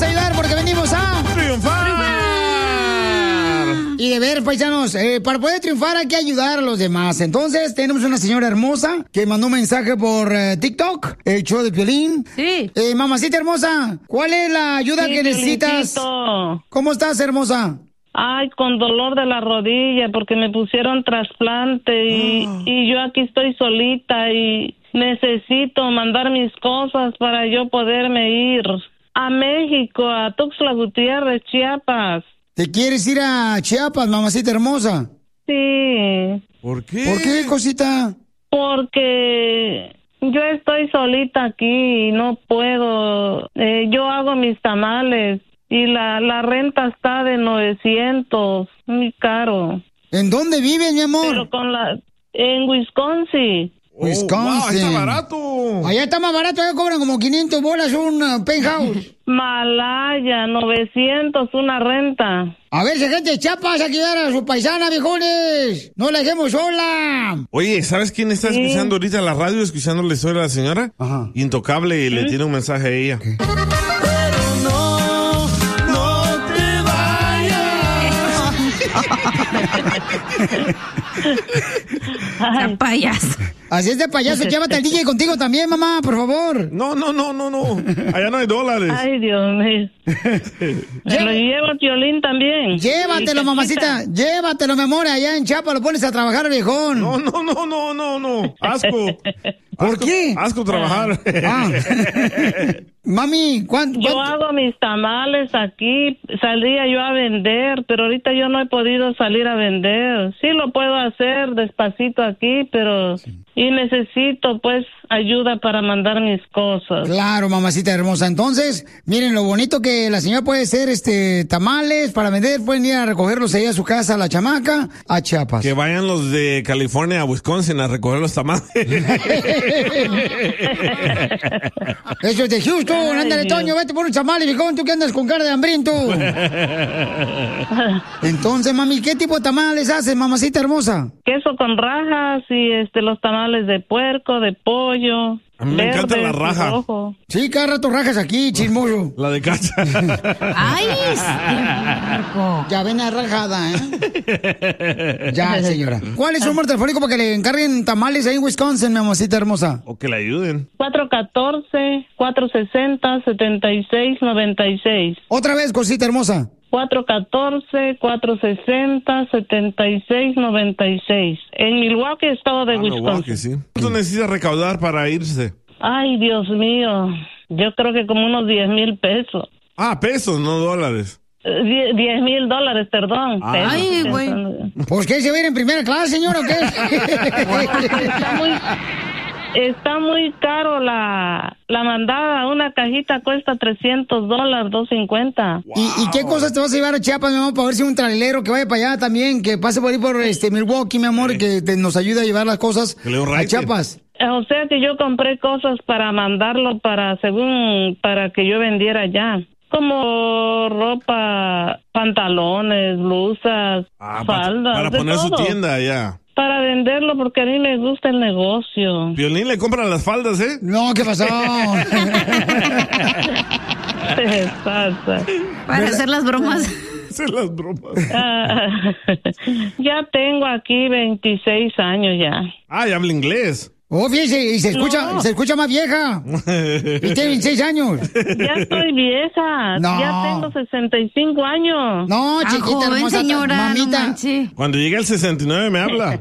ayudar porque venimos a triunfar. Y de ver, paisanos, para poder triunfar hay que ayudar a los demás. Entonces, tenemos una señora hermosa que mandó un mensaje por TikTok, el show de Piolín. Sí. Mamacita hermosa, ¿cuál es la ayuda que necesitas? Piolincito. ¿Cómo estás, hermosa? Ay, con dolor de la rodilla porque me pusieron trasplante y yo aquí estoy solita y necesito mandar mis cosas para yo poderme ir a México, a Tuxtla Gutiérrez, Chiapas. ¿Te quieres ir a Chiapas, mamacita hermosa? Sí. ¿Por qué? ¿Por qué, cosita? Porque yo estoy solita aquí y no puedo. Yo hago mis tamales y la renta está de 900, muy caro. ¿En dónde vives, mi amor? Pero en Wisconsin. Wisconsin. Wow, está barato. Allá está más barato, allá cobran como 500 bolas un penthouse. Malaya, 900 una renta. A ver, si gente de Chiapas a quedar a su paisana, viejones. No la dejemos sola. Oye, ¿sabes quién está escuchando ahorita la radio, escuchando la historia de la señora? Ajá. Intocable, y le tiene un mensaje a ella. ¿Qué? La payaso. Así es de payaso, llévate al DJ contigo también, mamá, por favor. No. Allá no hay dólares. Ay, Dios mío. Me lo llevo a Piolín también. Llévatelo, mamacita. Llévatelo, mi amor. Allá en Chiapas lo pones a trabajar, viejón. No. Asco. ¿Por qué? Asco trabajar. Mami, ¿cuánto? Yo hago mis tamales aquí, salía yo a vender, pero ahorita yo no he podido salir a vender. Sí lo puedo hacer despacito aquí, pero y necesito pues ayuda para mandar mis cosas. Claro, mamacita hermosa. Entonces, miren lo bonito que la señora puede hacer tamales para vender, pueden ir a recogerlos ahí a su casa, a la chamaca, a Chiapas. Que vayan los de California a Wisconsin a recoger los tamales. Eso es de Houston. Ándale, Toño, vete por un chamale, viejón, tú que andas con cara de hambriento. Entonces, mami, ¿qué tipo de tamales haces, mamacita hermosa? Queso con rajas y los tamales de puerco, de pollo. A mí me encanta la raja. Rojo. Sí, cada rato rajas aquí, chismoso. La de cacha. Ay, Marco. Ya ven a rajada, ¿eh? Ya, señora. ¿Cuál es su número telefónico para que le encarguen tamales ahí en Wisconsin, mi mamacita hermosa? O que le ayuden. 414-460-7696. Otra vez, cosita hermosa. 414-460-7696. En Milwaukee, estado de Wisconsin. Milwaukee, sí. ¿Cuánto necesita recaudar para irse? Ay, Dios mío. Yo creo que como unos 10,000 pesos. Pesos, no dólares. $10,000, perdón. Ay, güey. ¿Pues qué, se va a ir en primera clase, señora, o qué? Está muy caro la mandada. Una cajita cuesta $300, $250. Wow. ¿Y qué cosas te vas a llevar a Chiapas, mi amor, para ver si un trailero que vaya para allá también, que pase por ahí por Milwaukee, mi amor, y que nos ayude a llevar las cosas a Chiapas? O sea que yo compré cosas para mandarlo para que yo vendiera allá. Como ropa, pantalones, blusas, faldas. Para poner todo. su tienda allá. Para venderlo porque a mí me gusta el negocio. Piolín le compran las faldas, ¿eh? No, ¿qué pasó? ¿Qué pasa? Para hacer las bromas. Hacer las bromas. Ya tengo aquí 26 años ya. Y habla inglés. Oh, fíjese, y se escucha más vieja. Y tiene 26 años. Ya estoy vieja. No. Ya tengo 65 años. No, chiquita, joven, hermosa, señora, mamita. no Cuando llegue el 69 me habla.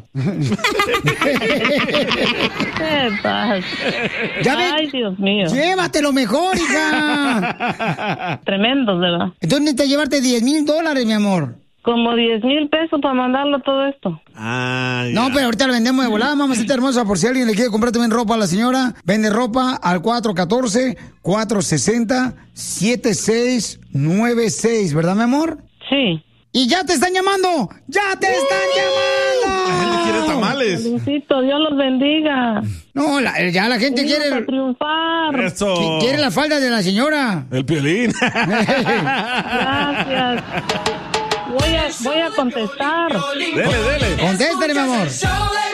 ¿Qué pasa? Ay, Dios mío. Llévatelo mejor, hija. Tremendo, ¿verdad? Entonces necesitas llevarte $10,000, mi amor. Como 10,000 pesos para mandarlo todo esto. No, pero ahorita lo vendemos de volada, mamacita hermosa, por si alguien le quiere comprar también ropa a la señora. Vende ropa al 414-460-7696, ¿verdad, mi amor? Sí. ¡Y ya te están llamando! ¡Ya te están llamando! La gente quiere tamales. Diosito, Dios los bendiga. No, ya la gente Venimos quiere... a triunfar. Eso. Quiere la falda de la señora. El Piolín. Gracias. Voy a contestar. Dele. Contéstale, mi amor.